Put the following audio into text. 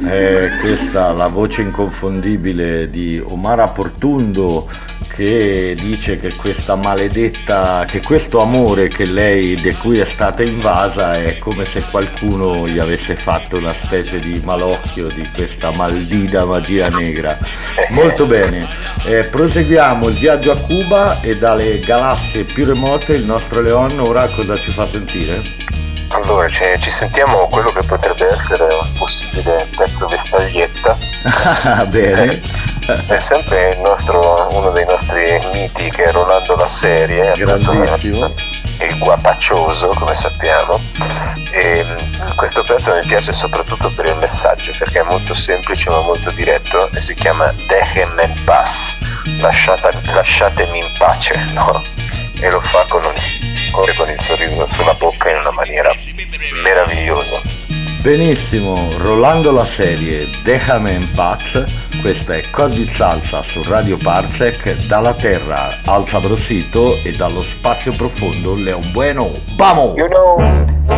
Questa la voce inconfondibile di Omar Portundo, che dice che questa maledetta, che questo amore che lei, di cui è stata invasa, è come se qualcuno gli avesse fatto una specie di malocchio di questa maldita magia negra. Molto bene, proseguiamo il viaggio a Cuba e dalle galassie più remote il nostro Leon ora cosa ci fa sentire? Allora ci sentiamo quello che potrebbe essere un possibile pezzo vestaglietta. Bene. È sempre uno dei nostri miti, che è Rolando la serie, grandissimo, il guapaccioso, come sappiamo, e questo pezzo mi piace soprattutto per il messaggio, perché è molto semplice ma molto diretto, e si chiama Déjenme en paz, lasciatemi in pace, no? E lo fa con il sorriso sulla bocca in una maniera meravigliosa. Benissimo, Rolando la serie, Déjame en paz. Questa è Codi Salsa su Radio Parsec, dalla terra al sabrosito e dallo spazio profondo Leon Bueno. Vamos! You know.